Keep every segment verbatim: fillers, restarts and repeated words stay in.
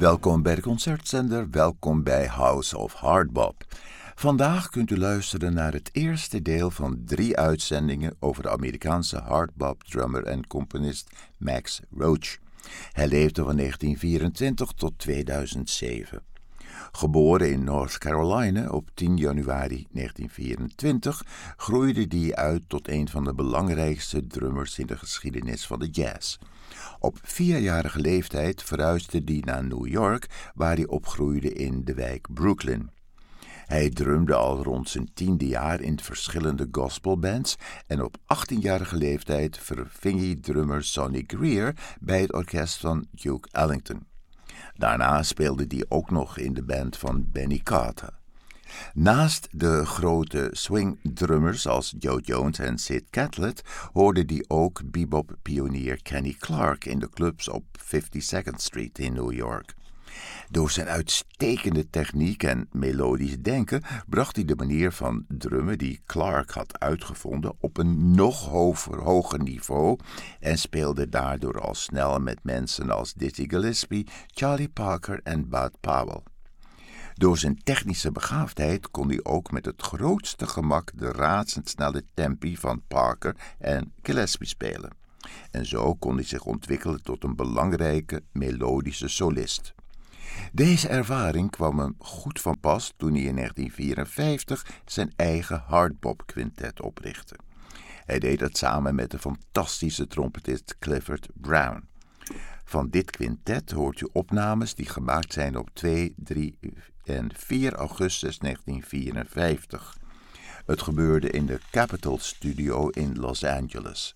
Welkom bij de Concertzender, welkom bij House of Hardbop. Vandaag kunt u luisteren naar het eerste deel van drie uitzendingen over de Amerikaanse hardbop-drummer en componist Max Roach. Hij leefde van negentien vierentwintig tot tweeduizend zeven. Geboren in North Carolina op tien januari negentien vierentwintig, groeide hij uit tot een van de belangrijkste drummers in de geschiedenis van de jazz. Op vierjarige leeftijd verhuisde hij naar New York, waar hij opgroeide in de wijk Brooklyn. Hij drumde al rond zijn tiende jaar in verschillende gospelbands en op achttienjarige leeftijd verving hij drummer Sonny Greer bij het orkest van Duke Ellington. Daarna speelde hij ook nog in de band van Benny Carter. Naast de grote swingdrummers als Joe Jones en Sid Catlett hoorde hij ook bebop-pionier Kenny Clarke in de clubs op fifty-second Street in New York. Door zijn uitstekende techniek en melodisch denken bracht hij de manier van drummen die Clarke had uitgevonden op een nog hoger, hoger niveau en speelde daardoor al snel met mensen als Dizzy Gillespie, Charlie Parker en Bud Powell. Door zijn technische begaafdheid kon hij ook met het grootste gemak de razendsnelle tempi van Parker en Gillespie spelen. En zo kon hij zich ontwikkelen tot een belangrijke melodische solist. Deze ervaring kwam hem goed van pas toen hij in negentien vierenvijftig zijn eigen hardbop quintet oprichtte. Hij deed dat samen met de fantastische trompetist Clifford Brown. Van dit quintet hoort u opnames die gemaakt zijn op twee, drie en vier augustus negentien vierenvijftig. Het gebeurde in de Capitol Studio in Los Angeles.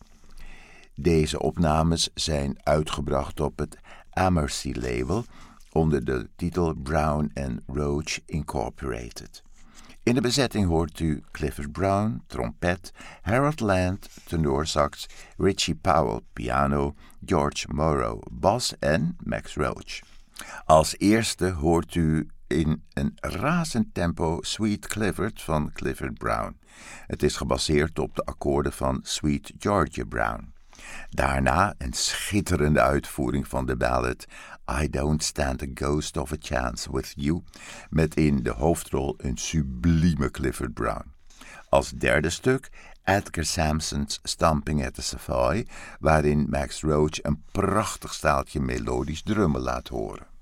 Deze opnames zijn uitgebracht op het Amercy label onder de titel Brown and Roach Incorporated. In de bezetting hoort u Clifford Brown, trompet, Harold Land, tenorsax, Richie Powell, piano, George Morrow, bas en Max Roach. Als eerste hoort u in een razend tempo Sweet Clifford van Clifford Brown. Het is gebaseerd op de akkoorden van Sweet Georgia Brown. Daarna een schitterende uitvoering van de ballad I Don't Stand a Ghost of a Chance with You, met in de hoofdrol een sublieme Clifford Brown. Als derde stuk Edgar Sampson's Stomping at the Savoy, waarin Max Roach een prachtig staaltje melodisch drummen laat horen.